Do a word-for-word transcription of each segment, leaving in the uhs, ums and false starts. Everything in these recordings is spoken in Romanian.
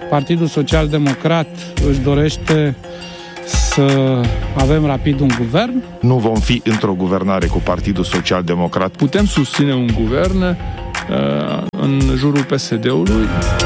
Partidul Social Democrat își dorește să avem rapid un guvern. Nu vom fi într-o guvernare cu Partidul Social Democrat. Putem susține un guvern uh, în jurul P S D-ului.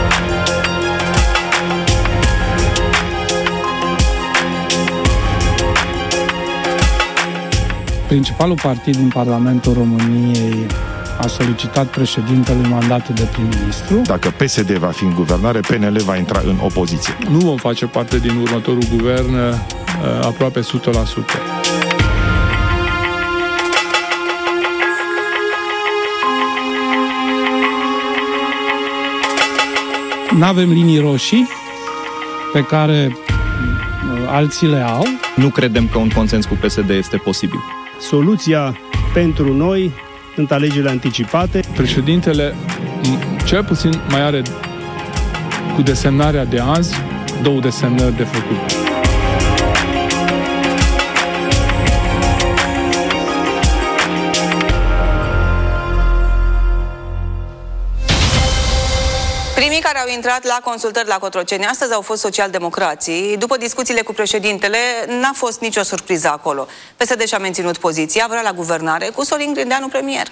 Principalul partid din Parlamentul României a solicitat președintelui mandatul de prim-ministru. Dacă P S D va fi în guvernare, P N L va intra în opoziție. Nu vom face parte din următorul guvern uh, aproape o sută la sută. N-avem linii roșii pe care alții le au. Nu credem că un consens cu P S D este posibil. Soluția pentru noi sunt alegerile anticipate. Președintele cel puțin mai are cu desemnarea de azi două desemnări de făcut. Primii care au intrat la consultări la Cotroceni astăzi au fost socialdemocrații. După discuțiile cu președintele, n-a fost nicio surpriză acolo. P S D și-a menținut poziția, vrea la guvernare cu Sorin Grindeanu premier.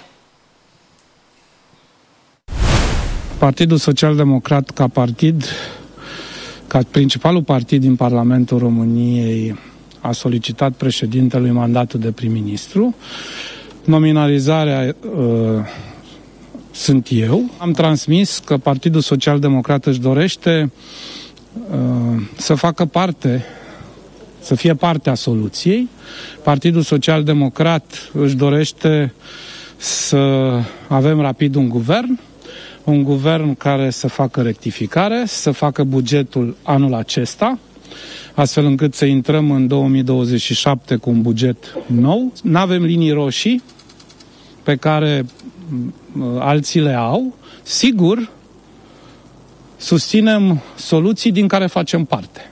Partidul Social Democrat ca partid, ca principalul partid din Parlamentul României, a solicitat președintelui mandatul de prim-ministru. Nominalizarea uh, sunt eu. Am transmis că Partidul Social Democrat își dorește uh, să facă parte, să fie parte a soluției. Partidul Social Democrat își dorește să avem rapid un guvern, un guvern care să facă rectificare, să facă bugetul anul acesta, astfel încât să intrăm în două mii douăzeci și șapte cu un buget nou. N-avem linii roșii pe care alții le au. Sigur, susținem soluții din care facem parte.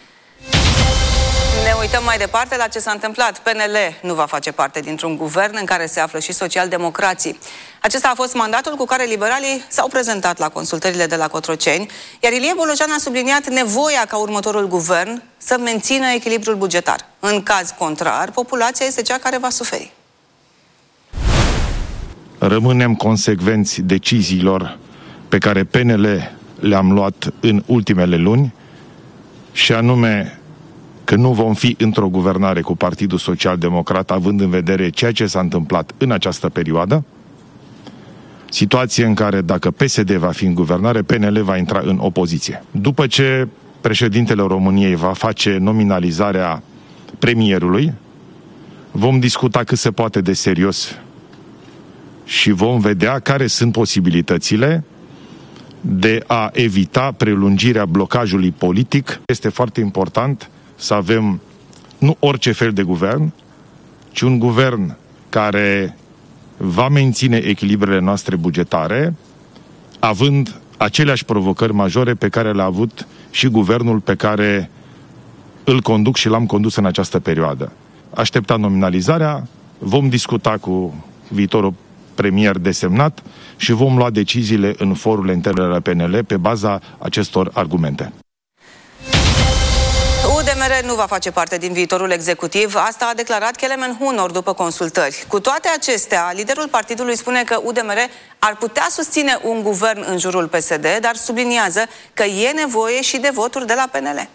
Ne uităm mai departe la ce s-a întâmplat. P N L nu va face parte dintr-un guvern în care se află și socialdemocrații. Acesta a fost mandatul cu care liberalii s-au prezentat la consultările de la Cotroceni, iar Ilie Bolojan a subliniat nevoia ca următorul guvern să mențină echilibrul bugetar. În caz contrar, populația este cea care va suferi. Rămânem consecvenți deciziilor pe care P N L le-am luat în ultimele luni, și anume că nu vom fi într-o guvernare cu Partidul Social Democrat, având în vedere ceea ce s-a întâmplat în această perioadă, situație în care dacă P S D va fi în guvernare, P N L va intra în opoziție. După ce președintele României va face nominalizarea premierului, vom discuta cât se poate de serios și vom vedea care sunt posibilitățile de a evita prelungirea blocajului politic. Este foarte important să avem nu orice fel de guvern, ci un guvern care va menține echilibrele noastre bugetare, având aceleași provocări majore pe care le-a avut și guvernul pe care îl conduc și l-am condus în această perioadă. Așteptăm nominalizarea, vom discuta cu viitorul premier desemnat și vom lua deciziile în forurile interne ale P N L pe baza acestor argumente. U D M R nu va face parte din viitorul executiv, asta a declarat Kelemen Hunor după consultări. Cu toate acestea, liderul partidului spune că U D M R ar putea susține un guvern în jurul P S D, dar subliniază că e nevoie și de voturi de la P N L.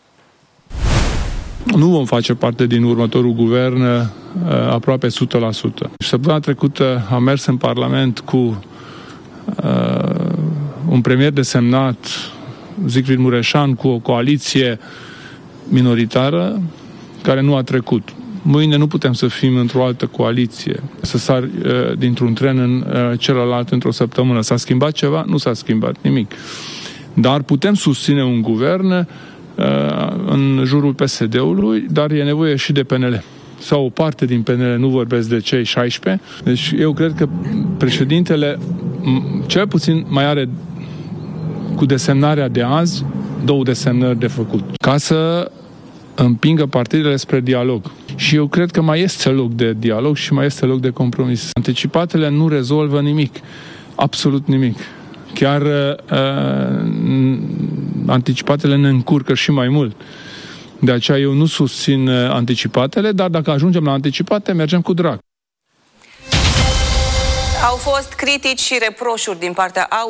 Nu vom face parte din următorul guvern uh, aproape o sută la sută. Săptămâna trecută am mers în Parlament cu uh, un premier desemnat, Zicfrid Mureșan, cu o coaliție minoritară care nu a trecut. Mâine nu putem să fim într-o altă coaliție, să sar uh, dintr-un tren în uh, celălalt într-o săptămână. S-a schimbat ceva? Nu s-a schimbat nimic. Dar putem susține un guvern uh, în jurul P S D-ului, dar e nevoie și de P N L. Sau o parte din P N L, nu vorbesc de cei șaisprezece. Deci eu cred că președintele cel puțin mai are cu desemnarea de azi două desemnări de făcut, ca să împingă partidele spre dialog. Și eu cred că mai este loc de dialog și mai este loc de compromis. Anticipatele nu rezolvă nimic, absolut nimic. Chiar uh, anticipatele ne încurcă și mai mult. De aceea eu nu susțin anticipatele, dar dacă ajungem la anticipate, mergem cu drag. Au fost critici și reproșuri din partea